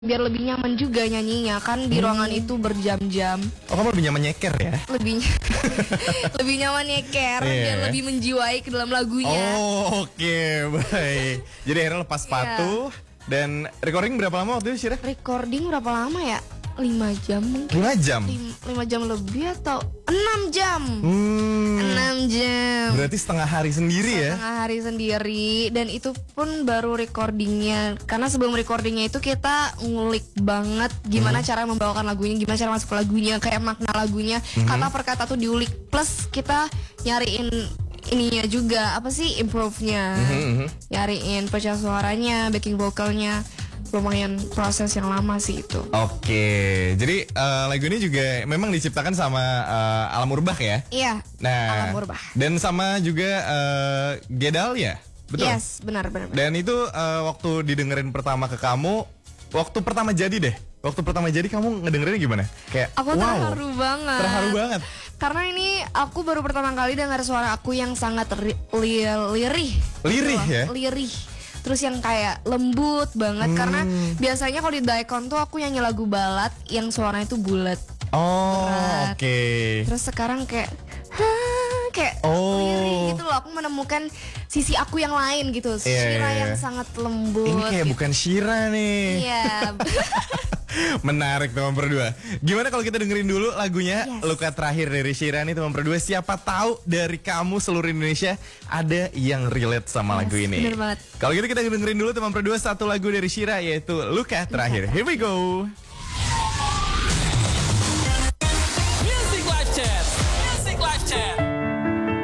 biar lebih nyaman juga nyanyinya kan di ruangan itu berjam-jam. Oh, kamu lebih nyaman nyeker ya? Lebih lebih nyaman nyeker biar lebih menjiwai ke dalam lagunya. Oh, oke, baik. Jadi akhirnya lepas sepatu dan recording berapa lama waktu itu, Syira? Recording berapa lama ya? 5 jam mungkin. 5 jam? 5 jam lebih atau 6 jam? 6 jam. Berarti setengah hari sendiri ya? Setengah hari sendiri. Dan itu pun baru recordingnya. Karena sebelum recordingnya itu kita ngulik banget gimana cara membawakan lagunya, gimana cara masuk ke lagunya, kayak makna lagunya, kata per kata tuh diulik. Plus kita nyariin ininya juga, apa sih, improve-nya, nyariin pecah suaranya, backing vocalnya. Lumayan proses yang lama sih itu. Oke, jadi lagu ini juga memang diciptakan sama Alam Urbah ya? Iya, nah, Alam Urbah. Dan sama juga Gedalia, betul? Yes, benar. Dan itu waktu didengerin pertama ke kamu, waktu pertama jadi deh. Waktu pertama jadi kamu ngedengerinnya gimana? Kayak aku terharu banget. Terharu banget. Karena ini aku baru pertama kali dengar suara aku yang sangat lirih. Lirih gitu. ya? Lirih. Terus yang kayak lembut banget. Karena biasanya kalau di Daikon tuh aku nyanyi lagu balad yang suaranya tuh bulat. Oh, oke. Terus sekarang kayak lirih gitu loh. Aku menemukan sisi aku yang lain gitu. Syira yang sangat lembut. Ini kayak gitu. bukan Syira nih. Iya. Menarik teman berdua. Gimana kalau kita dengerin dulu lagunya Luka Terakhir dari Syira nih teman berdua. Siapa tahu dari kamu seluruh Indonesia ada yang relate sama lagu ini. Bener banget. Kalau gitu kita dengerin dulu teman berdua satu lagu dari Syira yaitu Luka Terakhir. Here we go.